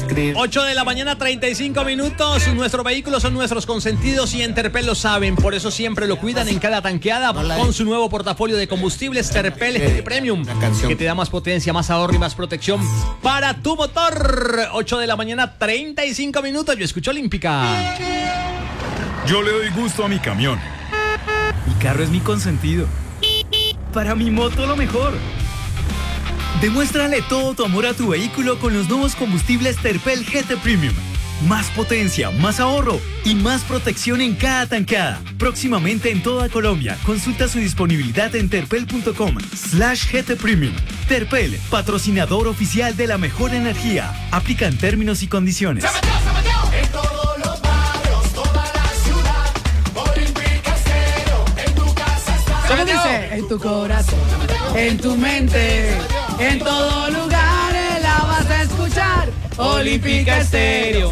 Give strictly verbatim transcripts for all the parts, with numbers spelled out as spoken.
creer. ocho de la mañana, treinta y cinco minutos. Nuestros vehículos son nuestros consentidos y en Terpel lo saben. Por eso siempre lo cuidan en cada tanqueada con su nuevo portafolio de combustibles Terpel eh, Premium, que te da más potencia, más ahorro y más protección para tu motor. ocho de la mañana, treinta y cinco minutos. Yo escucho Olímpica. Yo le doy gusto a mi camión. Mi carro es mi consentido. Para mi moto lo mejor. Demuéstrale todo tu amor a tu vehículo con los nuevos combustibles Terpel G T Premium. Más potencia, más ahorro y más protección en cada tanqueada. Próximamente en toda Colombia. Consulta su disponibilidad en terpel.com slash GT Premium. Terpel, patrocinador oficial de la mejor energía. Aplican términos y condiciones. ¡Se metió, se metió! En todos los barrios, toda la ciudad. Olímpica Estéreo, en tu casa está. ¿Cómo dice? En tu corazón, en tu mente, en todo lugar la vas a escuchar. Olímpica Estéreo.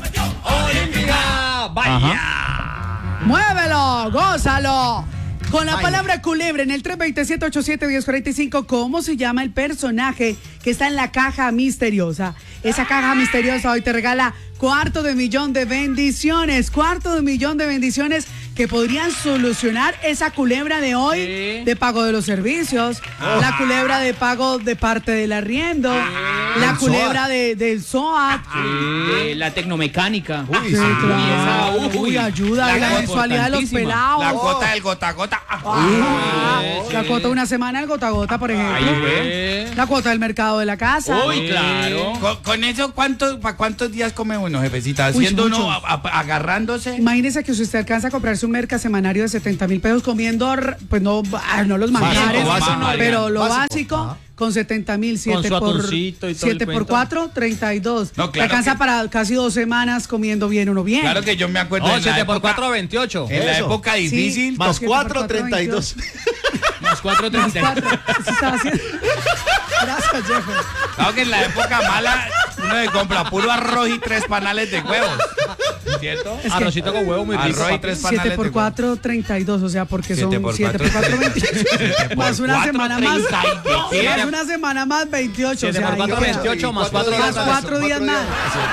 Olímpica, vaya. Ajá. Muévelo, gózalo. Con la Ay. palabra culebra en el tres dos siete, ocho siete, uno cero cuatro cinco, ¿cómo se llama el personaje que está en la caja misteriosa? Esa caja misteriosa hoy te regala cuarto de millón de bendiciones, cuarto de millón de bendiciones que podrían solucionar esa culebra de hoy Sí. de pago de los servicios, Oh. la culebra de pago de parte del arriendo, la El culebra de, del S O A T. Eh, la tecnomecánica. Uy, Sí, sí. claro. Uy, esa, uy. Uy, ayuda La a la cuota mensualidad de los importantísima. pelados. La cuota del gota a gota. Ah, sí. la cuota de una semana el gota a gota, por ejemplo. Ahí fue. La cuota del mercado de la casa. Uy, claro. Con, con eso, ¿cuántos, ¿para cuántos días come uno, jefecita? Uy, Haciendo uno, mucho. a- a- agarrándose. Imagínese que si usted alcanza a comprarse un merca semanario de setenta mil pesos comiendo, r- pues no, ah, no los manjares, básico, pero lo básico. básico, Ajá. con setenta mil, Con siete su por atuncito y todo el siete por cuento. cuatro, treinta y dos. No, Te claro alcanza que- para casi dos semanas comiendo bien uno bien. Claro que yo me acuerdo No, en la siete por época, cuatro, veintiocho. en la Eso. época difícil. Sí. Más siete por cuatro, cuatro, treinta y dos. Más cuatro Más treinta. cuatro. Eso estaba haciendo. Gracias, Jeffer. Claro que en la época mala uno se compra puro arroz y tres panales de huevos. ¿Cierto? Es que- Arrocito con huevo muy rico. Arroz y tres panales siete de por huevos. cuatro, treinta y dos, o sea, porque son Siete por siete cuatro, por cuatro, veintiocho. Más una cuatro, semana más. treinta y siete. Más una semana más, veintiocho. siete o sea, por cuatro, ahí queda. veintiocho, más cuatro Más días. cuatro días más.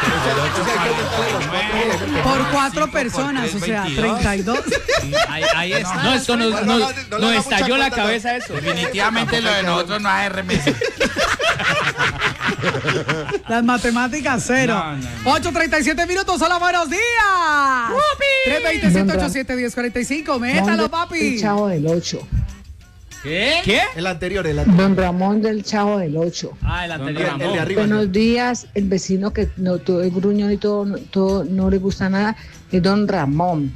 Por cuatro personas, o sea, treinta y dos. Ahí, ahí está. No, esto nos, no, nos, no, no, no nos le haga estalló mucha la cuenta, cabeza eso. Definitivamente lo de nosotros no es R M S. Las matemáticas cero. No, no, ocho treinta y siete minutos, hola, buenos días. tres dos siete, ocho siete, uno cero cuatro cinco, métalo, papi. El Chavo del ocho. ¿Qué? ¿Qué? El anterior, el anterior. Don Ramón del Chavo del ocho. Ah, el anterior. El, el de arriba. Buenos días, el vecino que no todo es gruñón y todo, no- todo no le gusta nada, es Don Ramón.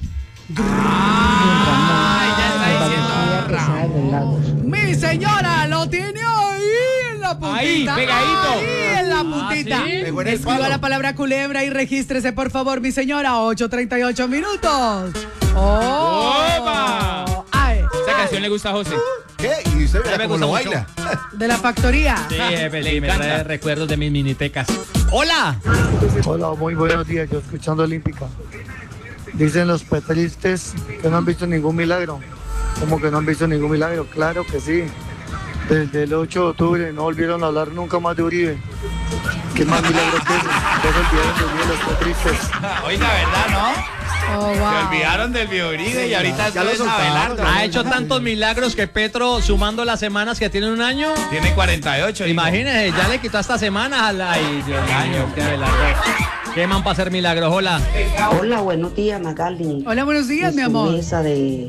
Ay, ya está Don diciendo Ramón. Quesada de los Lagos. Mi señora lo tiene ahí en la puntita. Ahí, pegadito. Ahí en la puntita. ¿sí? Pegó en el Escriba palo. la palabra culebra y regístrese, por favor, mi señora. ocho treinta y ocho minutos. ¡Oh! ¡Opa! Ay, Esa canción le gusta a José. ¿Qué? Y usted Ya verá me cómo lo gusta baila. de la factoría. Sí, jefe, Le sí, me encanta. trae recuerdos de mis minitecas. ¡Hola! Hola, muy buenos días, yo escuchando Olímpica. Dicen los petristas que no han visto ningún milagro. ¿Cómo que no han visto ningún milagro? Claro que sí. Desde el ocho de octubre no volvieron a hablar nunca más de Uribe. ¿Qué más milagros que eso? Ya se olvidaron de Uribe los petristas. Oiga, ¿verdad, no? Oh, Se wow. olvidaron del Bioribe y ahorita Ya lo esto es soltaron. Abelardo. Ha hecho tantos milagros que Petro, sumando las semanas que tiene un año, Tiene cuarenta y ocho. hijo. imagínese, ya le quitó esta semana. Ay, Dios mío, qué Abelardo. ¿Qué man para hacer milagros? Hola. Hola, buenos días, Magali. Hola, buenos días, mi Su amor. mesa de,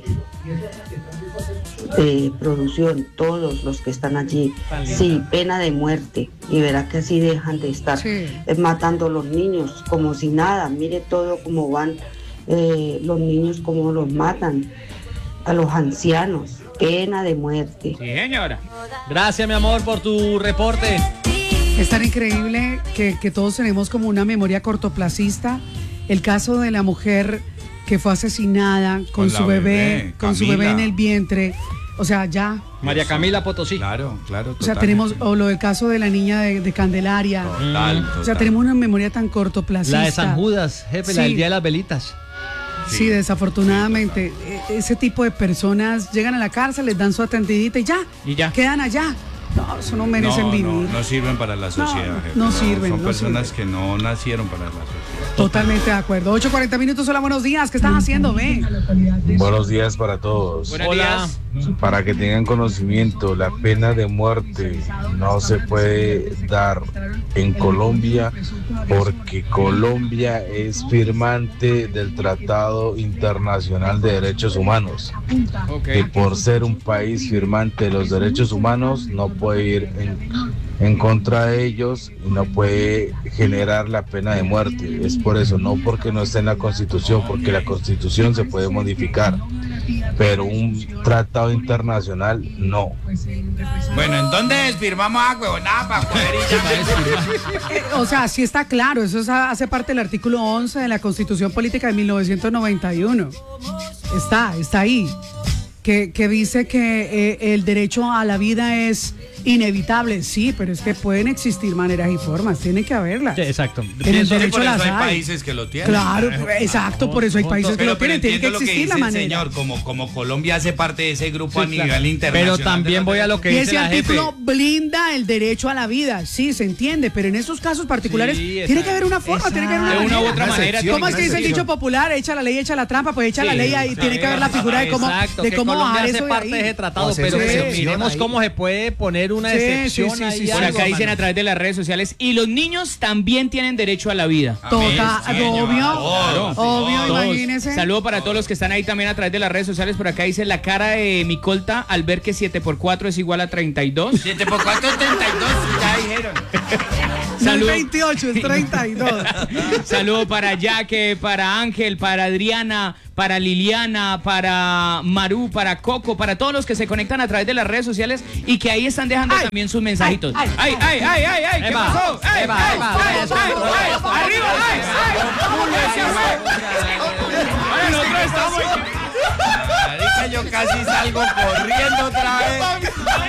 de producción, todos los que están allí. Tan linda. Sí, pena de muerte. Y verá que así dejan de estar Sí. eh, matando a los niños como si nada. Mire todo cómo van eh, los niños, cómo los matan. A los ancianos. Pena de muerte. Sí, señora. Gracias, mi amor, por tu reporte. Es tan increíble que, que todos tenemos como una memoria cortoplacista. El caso de la mujer que fue asesinada con, Con su la bebé, bebé, con su Camila. bebé en el vientre. O sea, ya. María Camila Potosí. Claro, claro. O sea, totalmente. tenemos, o lo del caso de la niña de, de Candelaria. Total, O sea, total. tenemos una memoria tan cortoplacista. La de San Judas, jefe, la Sí. del Día de las Velitas. Sí, desafortunadamente, e- ese tipo de personas llegan a la cárcel, les dan su atendidita y ya, Y ya. quedan allá. No, eso no merecen no, vivir. no, no sirven para la sociedad. jefe. no sirven, Son no personas sirven. que no nacieron para la sociedad. Totalmente de acuerdo. ocho cuarenta minutos, hola, buenos días. ¿Qué estás haciendo, ve? Buenos días para todos. Buenos Hola. días. Para que tengan conocimiento, la pena de muerte no se puede dar en Colombia porque Colombia es firmante del Tratado Internacional de Derechos Humanos. Ok. Y por ser un país firmante de los derechos humanos no puede ir en, en contra de ellos y no puede generar la pena de muerte. Es por eso, no porque no esté en la Constitución, porque la Constitución se puede modificar, pero un tratado internacional no. Bueno, ¿en dónde firmamos a huevonada para poder ir ya? Eh, o sea, sí está claro, eso es- hace parte del artículo once de la Constitución Política de mil novecientos noventa y uno. Está, está ahí. Que, que dice que eh, el derecho a la vida es inevitable. Sí, pero es que pueden existir maneras y formas, tiene que haberlas. Sí, exacto. En el Pienso que derecho por las eso hay hay. países que lo tienen. Claro, exacto, por eso hay países que Pero, lo pero tienen, tiene que entiendo lo que existir dice la el manera. señor, como, como Colombia hace parte de ese grupo a Sí, nivel claro. internacional. Pero también de voy a lo que Y dice ese la jefe. artículo blinda el derecho a la vida, sí, se entiende, pero en esos casos particulares Sí, tiene exacto. que haber una forma, tiene que haber una De una manera. u otra manera. excepción, ¿Cómo es que dice el excepción. dicho popular? Echa la ley, echa la trampa, pues echa la Sí, ley ahí, sí, tiene que haber la figura de cómo, Exacto, de que cómo Colombia bajar hace eso de parte ahí. de ese tratado, O hacer pero una pero excepción miremos ahí. cómo se puede poner una Sí, excepción sí, sí, ahí. sí, sí. Por algo, acá dicen mano. a través de las redes sociales, y los niños también tienen derecho a la vida. Total, Amén, señor. obvio, Todo, obvio, Todos. imagínese. Saludo para todos los que están ahí también a través de las redes sociales. Por acá dice la cara de mi colta al ver que siete por cuatro es igual a treinta y dos. siete por cuatro es treinta y dos, ya dijeron. No es Saludo. veintiocho, es treinta y dos. Saludo para Yaque, para Ángel, para Adriana, para Liliana, para Maru, para Coco, para todos los que se conectan a través de las redes sociales y que ahí están dejando Ay, también sus mensajitos. ay, ¡Ay, ay, ay, ay, ay! ¿Qué Eva, pasó? ¡Ay, Eva, ay, Eva, ay, eso, ay, eso, ay! eso, ¡Arriba, ay, ay! ¡Julio, ese fue! Ay, nosotros estamos... Marica, yo casi salgo corriendo otra vez.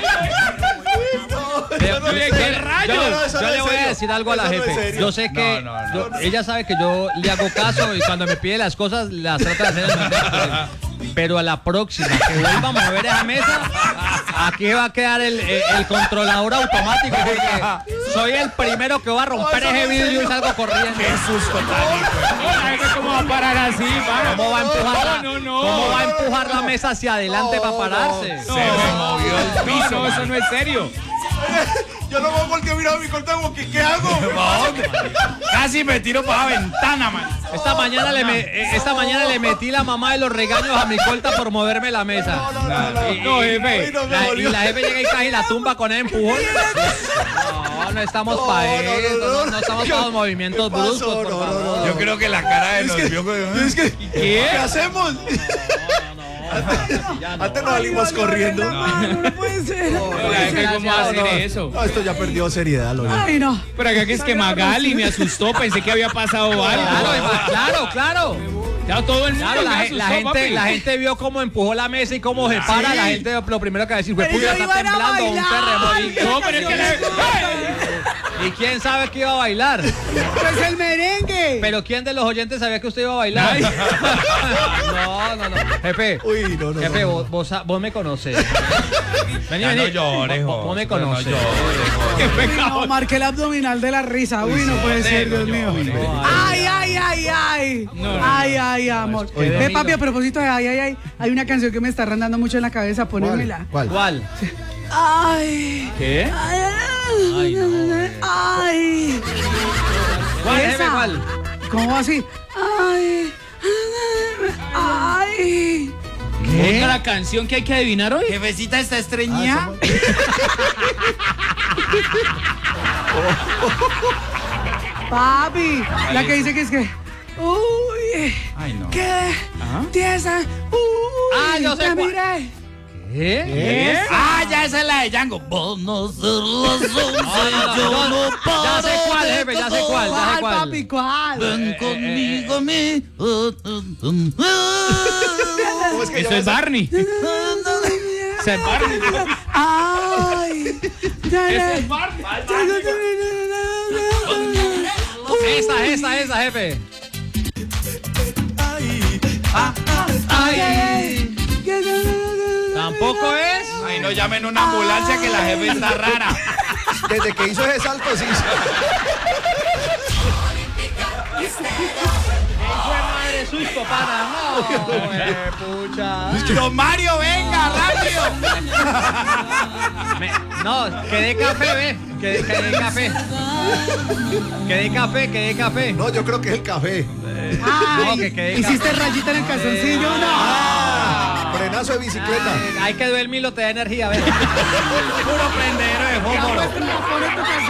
Yo- yo- ¿Qué yo- rayos? yo- No, no, eso Yo no le es voy a serio. decir algo a la Eso no es jefe. serio. Yo sé que No, no, yo- no. ella sabe que yo le hago caso y cuando me pide las cosas las trato de hacer en el momento. Pero a la próxima que vuelva a mover esa mesa, aquí va a quedar el, el- el controlador automático porque soy el primero que va a romper No, eso no ese es vidrio y serio. salgo corriendo. Ay, ¿cómo va a parar así, mano? ¿Cómo va a empujar la, No, no, no. ¿Cómo va a empujar la mesa hacia adelante para pararse? No, no, no, eso no es serio. Yo no voy porque mira mi corta como que ¿qué hago? Casi me tiro para la ventana, man. Esta mañana, le me- eh, esta mañana le metí la mamá de los regaños a mi corta por moverme la mesa. Y- No, y- jefe. Ay, no, me la- y dolió. la jefe llega y casi la tumba con el empujón. No, no estamos No, para no, no, eso, no, no, no. no estamos para los movimientos ¿Qué pasó? bruscos, por No, no, favor. no, no. Yo creo que la cara de los vio. Es que, ¿qué, hacemos? Ya no. Antes no salimos corriendo. No, no puede ser. no La puede jefe, ser. ¿cómo va a hacer eso? No, esto ya perdió seriedad, lo Ay, no. Pero acá que es que Magali me asustó, pensé que había pasado algo. Claro, claro, claro. Ya todo el mundo Claro, me la, asustó, la gente, papi. la gente vio cómo empujó la mesa y cómo se para. La gente lo primero que va a decir, fue Pero puta, yo está iba a temblando un bailar. terremoto. No, pero es que le- ¿Y quién sabe que iba a bailar? Pues el merengue. Pero ¿quién de los oyentes sabía que usted iba a bailar? No, no, no. Jefe, Uy, no, no. jefe, no, no. vos, vos, vos me conoces. Vení, Ya vení. no llores, Vos, vos me José, no conoces. llores. Uy, no, marqué el abdominal de la risa. Uy, no puede ser, Dios mío. Ay, ay, ay, ay. Ay, ay, amor. Ve, papi, a propósito de ay, ay, ay, hay una canción que me está rondando mucho en la cabeza. Ponémela. ¿Cuál? ¿Cuál? Ay. ¿Qué? Ay, ay, ay. ¿Cuál, jefe, Esa. cuál? ¿Cómo va así? Ay. Ay. ¿Otra canción que hay que adivinar hoy? Jefecita está estreñida. Papi, la que dice que es que. Uy. Ay, no. ¿Qué? Tiesa. Uy. Ah, yo sé te cuál. miré. ¿Qué? ¿Qué? Ah, ya esa es la de Django. Vos no ser las once, yo no paro Ya sé cuál, jefe, ya sé cuál, ya sé ¿Cuál, cuál. papi? ¿Cuál? Ven conmigo, mi. ¿Cómo es que Eso llama es esa? Barney. Eso es Barney. Ay. Eso es Barney. Esa, esa, esa, jefe. Ay, ay, ay. ¿Tampoco es? Ay, Y no llamen una ambulancia que la jefe está rara. Desde que hizo ese salto, sí. madre susto, pana. No, eh, pucha. Don Mario, venga, rápido. Me- no, que dé café, ve. Que dé que dé café. Que dé café, que dé café. No, yo creo que es el café. Ay, No, que quede ¿hiciste café. rayita en el calzoncillo? No. Ah, frenazo de bicicleta. Ay, hay que ver mil, te da energía, ve. Puro prendedero de fósforo. Ya, pues, por esto